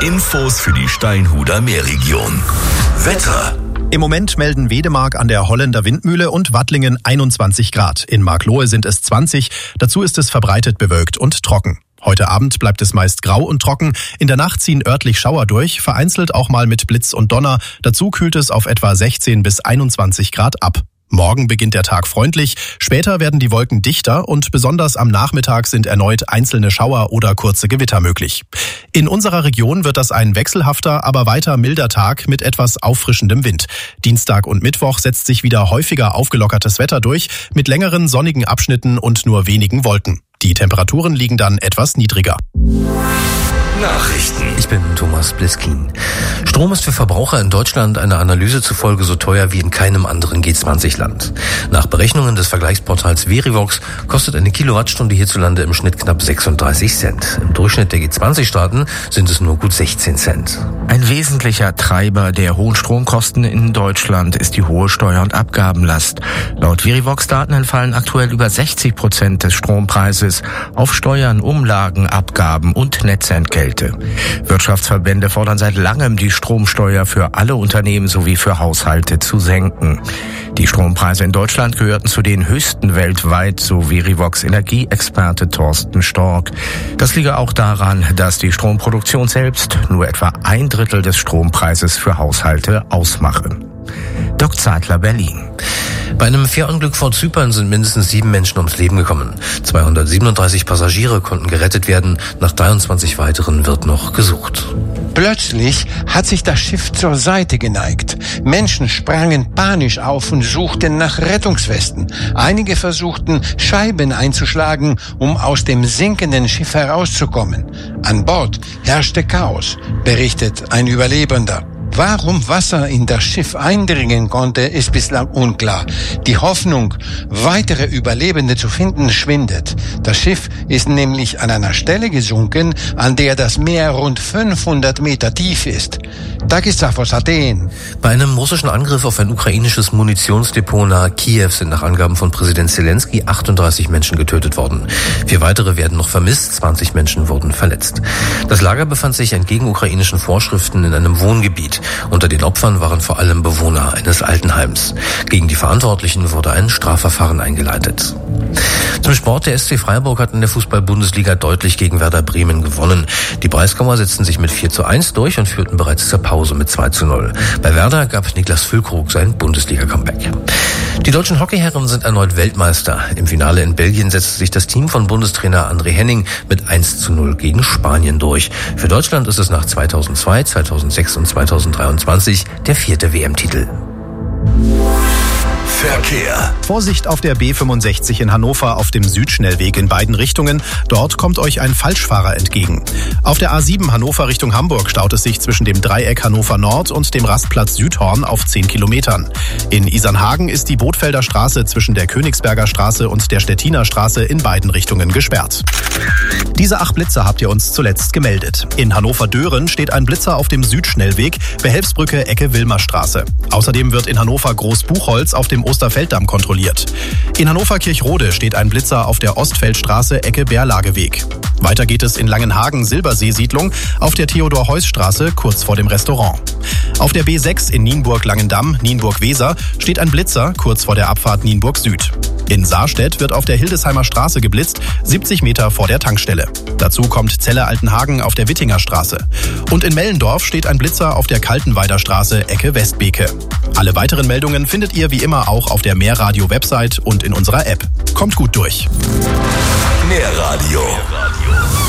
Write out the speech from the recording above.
Infos für die Steinhuder Meerregion. Wetter. Im Moment melden Wedemark an der Holländer Windmühle und Wattlingen 21 Grad. In Marklohe sind es 20. Dazu ist es verbreitet bewölkt und trocken. Heute Abend bleibt es meist grau und trocken. In der Nacht ziehen örtlich Schauer durch, vereinzelt auch mal mit Blitz und Donner. Dazu kühlt es auf etwa 16 bis 21 Grad ab. Morgen beginnt der Tag freundlich, später werden die Wolken dichter und besonders am Nachmittag sind erneut einzelne Schauer oder kurze Gewitter möglich. In unserer Region wird das ein wechselhafter, aber weiter milder Tag mit etwas auffrischendem Wind. Dienstag und Mittwoch setzt sich wieder häufiger aufgelockertes Wetter durch, mit längeren sonnigen Abschnitten und nur wenigen Wolken. Die Temperaturen liegen dann etwas niedriger. Nachrichten. Ich bin Thomas Bliskin. Strom ist für Verbraucher in Deutschland einer Analyse zufolge so teuer wie in keinem anderen G20-Land. Nach Berechnungen des Vergleichsportals Verivox kostet eine Kilowattstunde hierzulande im Schnitt knapp 36 Cent. Im Durchschnitt der G20-Staaten sind es nur gut 16 Cent. Ein wesentlicher Treiber der hohen Stromkosten in Deutschland ist die hohe Steuer- und Abgabenlast. Laut Verivox-Daten entfallen aktuell über 60% des Strompreises auf Steuern, Umlagen, Abgaben und Netzentgelte. Wirtschaftsverbände fordern seit langem, die Stromsteuer für alle Unternehmen sowie für Haushalte zu senken. Die Strompreise in Deutschland gehörten zu den höchsten weltweit, so Verivox Energieexperte Thorsten Stork. Das liege auch daran, dass die Stromproduktion selbst nur etwa 1/3 des Strompreises für Haushalte ausmache. Doc Zeitler, Berlin. Bei einem Fährunglück vor Zypern sind mindestens 7 Menschen ums Leben gekommen. 237 Passagiere konnten gerettet werden. Nach 23 weiteren wird noch gesucht. Plötzlich hat sich das Schiff zur Seite geneigt. Menschen sprangen panisch auf und suchten nach Rettungswesten. Einige versuchten, Scheiben einzuschlagen, um aus dem sinkenden Schiff herauszukommen. An Bord herrschte Chaos, berichtet ein Überlebender. Warum Wasser in das Schiff eindringen konnte, ist bislang unklar. Die Hoffnung, weitere Überlebende zu finden, schwindet. Das Schiff ist nämlich an einer Stelle gesunken, an der das Meer rund 500 Meter tief ist. Tagisschau aus Athen. Bei einem russischen Angriff auf ein ukrainisches Munitionsdepot nahe Kiew sind nach Angaben von Präsident Zelensky 38 Menschen getötet worden. 4 weitere werden noch vermisst, 20 Menschen wurden verletzt. Das Lager befand sich entgegen ukrainischen Vorschriften in einem Wohngebiet. Unter den Opfern waren vor allem Bewohner eines Altenheims. Gegen die Verantwortlichen wurde ein Strafverfahren eingeleitet. Zum Sport: Der SC Freiburg hat in der Fußball-Bundesliga deutlich gegen Werder Bremen gewonnen. Die Breisgauer setzten sich mit 4:1 durch und führten bereits zur Pause mit 2:0. Bei Werder gab Niklas Füllkrug sein Bundesliga-Comeback. Die deutschen Hockeyherren sind erneut Weltmeister. Im Finale in Belgien setzte sich das Team von Bundestrainer André Henning mit 1:0 gegen Spanien durch. Für Deutschland ist es nach 2002, 2006 und 2023 der 4. WM-Titel. Verkehr. Vorsicht auf der B65 in Hannover auf dem Südschnellweg in beiden Richtungen. Dort kommt euch ein Falschfahrer entgegen. Auf der A7 Hannover Richtung Hamburg staut es sich zwischen dem Dreieck Hannover Nord und dem Rastplatz Südhorn auf 10 Kilometern. In Isernhagen ist die Bootfelder Straße zwischen der Königsberger Straße und der Stettiner Straße in beiden Richtungen gesperrt. Diese 8 Blitzer habt ihr uns zuletzt gemeldet. In Hannover-Dören steht ein Blitzer auf dem Südschnellweg, Behelfsbrücke Ecke Wilmerstraße. Außerdem wird in Hannover Großbuchholz auf dem Osterfelddamm kontrolliert. In Hannover-Kirchrode steht ein Blitzer auf der Ostfeldstraße Ecke Bärlageweg. Weiter geht es in Langenhagen-Silbersee-Siedlung auf der Theodor-Heuss-Straße kurz vor dem Restaurant. Auf der B6 in Nienburg-Langendamm, Nienburg-Weser steht ein Blitzer kurz vor der Abfahrt Nienburg-Süd. In Saarstedt wird auf der Hildesheimer Straße geblitzt, 70 Meter vor der Tankstelle. Dazu kommt Celle-Altenhagen auf der Wittinger Straße. Und in Mellendorf steht ein Blitzer auf der Kaltenweider Straße Ecke Westbeke. Alle weiteren Meldungen findet ihr wie immer auch auf der Mehrradio-Website und in unserer App. Kommt gut durch. Mehrradio.